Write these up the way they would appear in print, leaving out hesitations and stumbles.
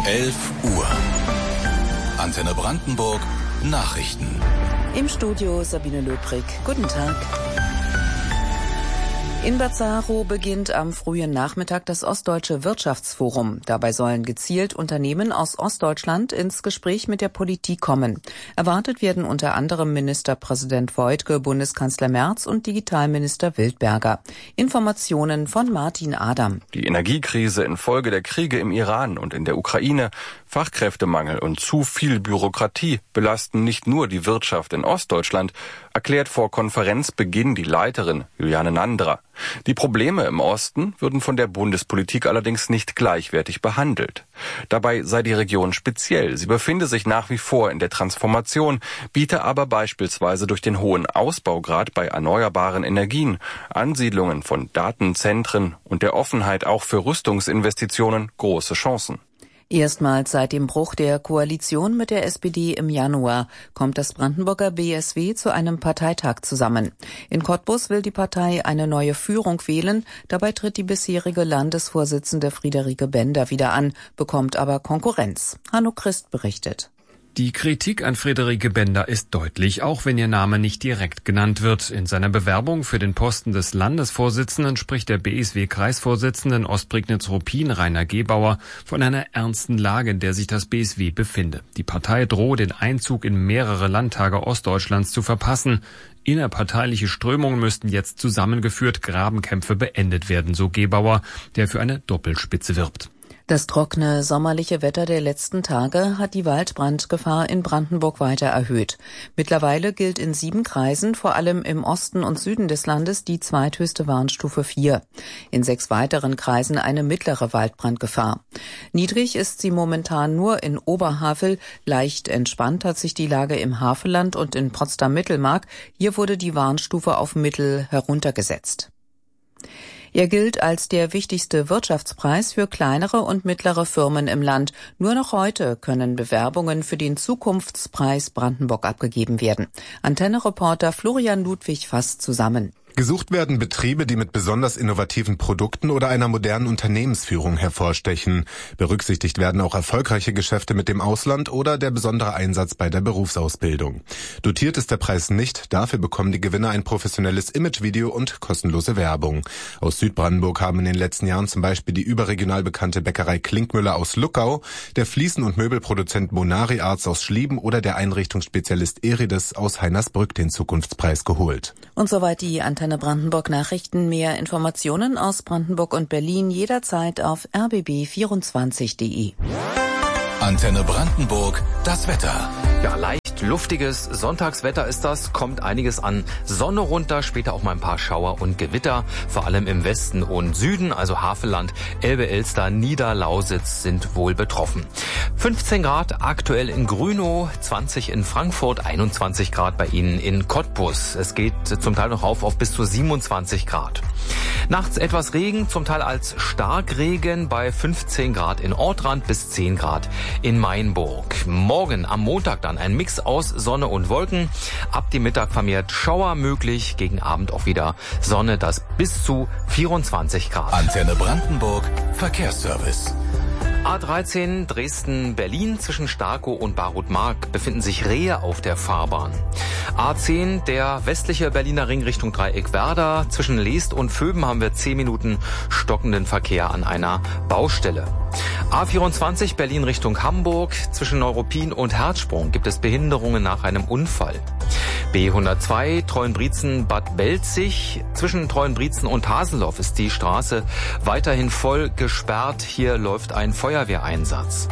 11 Uhr. Antenne Brandenburg, Nachrichten. Im Studio Sabine Löbrig. Guten Tag. In Bazzaro beginnt am frühen Nachmittag das Ostdeutsche Wirtschaftsforum. Dabei sollen gezielt Unternehmen aus Ostdeutschland ins Gespräch mit der Politik kommen. Erwartet werden unter anderem Ministerpräsident Woidke, Bundeskanzler Merz und Digitalminister Wildberger. Informationen von Martin Adam. Die Energiekrise infolge der Kriege im Iran und in der Ukraine, Fachkräftemangel und zu viel Bürokratie belasten nicht nur die Wirtschaft in Ostdeutschland, erklärt vor Konferenzbeginn die Leiterin Juliane Nandra. Die Probleme im Osten würden von der Bundespolitik allerdings nicht gleichwertig behandelt. Dabei sei die Region speziell. Sie befinde sich nach wie vor in der Transformation, biete aber beispielsweise durch den hohen Ausbaugrad bei erneuerbaren Energien, Ansiedlungen von Datenzentren und der Offenheit auch für Rüstungsinvestitionen große Chancen. Erstmals seit dem Bruch der Koalition mit der SPD im Januar kommt das Brandenburger BSW zu einem Parteitag zusammen. In Cottbus will die Partei eine neue Führung wählen. Dabei tritt die bisherige Landesvorsitzende Friederike Bender wieder an, bekommt aber Konkurrenz. Hanno Christ berichtet. Die Kritik an Friederike Bender ist deutlich, auch wenn ihr Name nicht direkt genannt wird. In seiner Bewerbung für den Posten des Landesvorsitzenden spricht der BSW-Kreisvorsitzenden Ostprignitz-Ruppin Rainer Gebauer von einer ernsten Lage, in der sich das BSW befinde. Die Partei drohe, den Einzug in mehrere Landtage Ostdeutschlands zu verpassen. Innerparteiliche Strömungen müssten jetzt zusammengeführt, Grabenkämpfe beendet werden, so Gebauer, der für eine Doppelspitze wirbt. Das trockene, sommerliche Wetter der letzten Tage hat die Waldbrandgefahr in Brandenburg weiter erhöht. Mittlerweile gilt in 7 Kreisen, vor allem im Osten und Süden des Landes, die zweithöchste Warnstufe 4. In 6 weiteren Kreisen eine mittlere Waldbrandgefahr. Niedrig ist sie momentan nur in Oberhavel. Leicht entspannt hat sich die Lage im Havelland und in Potsdam-Mittelmark. Hier wurde die Warnstufe auf Mittel heruntergesetzt. Er gilt als der wichtigste Wirtschaftspreis für kleinere und mittlere Firmen im Land. Nur noch heute können Bewerbungen für den Zukunftspreis Brandenburg abgegeben werden. Antenne-Reporter Florian Ludwig fasst zusammen. Gesucht werden Betriebe, die mit besonders innovativen Produkten oder einer modernen Unternehmensführung hervorstechen. Berücksichtigt werden auch erfolgreiche Geschäfte mit dem Ausland oder der besondere Einsatz bei der Berufsausbildung. Dotiert ist der Preis nicht, dafür bekommen die Gewinner ein professionelles Imagevideo und kostenlose Werbung. Aus Südbrandenburg haben in den letzten Jahren zum Beispiel die überregional bekannte Bäckerei Klinkmüller aus Luckau, der Fliesen- und Möbelproduzent Bonari Arts aus Schlieben oder der Einrichtungsspezialist Erides aus Heinersbrück den Zukunftspreis geholt. Und soweit die Antenne Brandenburg Nachrichten. Mehr Informationen aus Brandenburg und Berlin jederzeit auf rbb24.de. Antenne Brandenburg, das Wetter. Ja, leicht luftiges Sonntagswetter ist das, kommt einiges an Sonne runter, später auch mal ein paar Schauer und Gewitter, vor allem im Westen und Süden, also Havelland, Elbe, Elster, Niederlausitz sind wohl betroffen. 15 Grad aktuell in Grünow, 20 in Frankfurt, 21 Grad bei Ihnen in Cottbus. Es geht zum Teil noch auf bis zu 27 Grad. Nachts etwas Regen, zum Teil als Starkregen bei 15 Grad in Ortrand bis 10 Grad in Mainburg. Morgen am Montag dann ein Mix aus Sonne und Wolken. Ab dem Mittag vermehrt Schauer möglich, gegen Abend auch wieder Sonne, das bis zu 24 Grad. Antenne Brandenburg, Verkehrsservice. A13 Dresden-Berlin zwischen Starkow und Barutmark befinden sich Rehe auf der Fahrbahn. A10, der westliche Berliner Ring Richtung Dreieck-Werder. Zwischen Leest und Vöben haben wir 10 Minuten stockenden Verkehr an einer Baustelle. A24 Berlin Richtung Hamburg. Zwischen Neuruppin und Herzsprung gibt es Behinderungen nach einem Unfall. B102 Treuenbrietzen-Bad Belzig. Zwischen Treuenbrietzen und Hasenloff ist die Straße weiterhin voll gesperrt. Hier läuft ein Feuerwehreinsatz.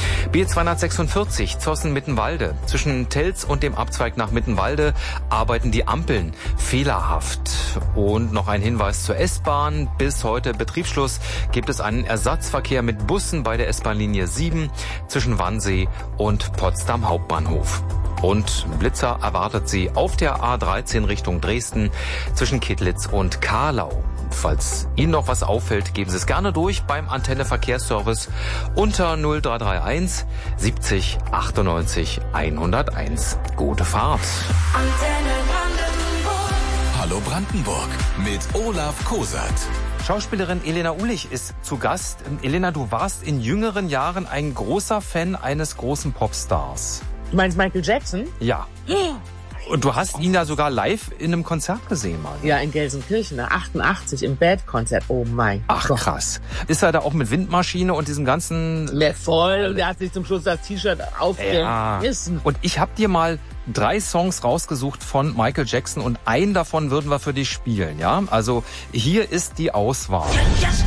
B246 Zossen-Mittenwalde. Zwischen Telz und dem Abzweig nach Mittenwalde arbeiten die Ampeln fehlerhaft. Und noch ein Hinweis zur S-Bahn. Bis heute Betriebsschluss gibt es einen Ersatzverkehr mit Bussen bei der S-Bahn-Linie 7 zwischen Wannsee und Potsdam Hauptbahnhof. Und Blitzer erwartet Sie auf der A13 Richtung Dresden zwischen Kittlitz und Karlau. Falls Ihnen noch was auffällt, geben Sie es gerne durch beim Antenne Verkehrsservice unter 0331 70 98 101. Gute Fahrt. Hallo Brandenburg mit Olaf Kosat. Schauspielerin Elena Ulich ist zu Gast. Elena, du warst in jüngeren Jahren ein großer Fan eines großen Popstars. Du meinst Michael Jackson? Ja. Und du hast ihn ja sogar live in einem Konzert gesehen, Mann. Ja, in Gelsenkirchen, 88 im Bad-Konzert. Oh mein Ach, Gott. krass. Ist er da auch mit Windmaschine und diesem ganzen... Der voll, und der hat sich zum Schluss das T-Shirt aufgerissen. Und ich habe dir mal 3 Songs rausgesucht von Michael Jackson und einen davon würden wir für dich spielen, ja? Also hier ist die Auswahl.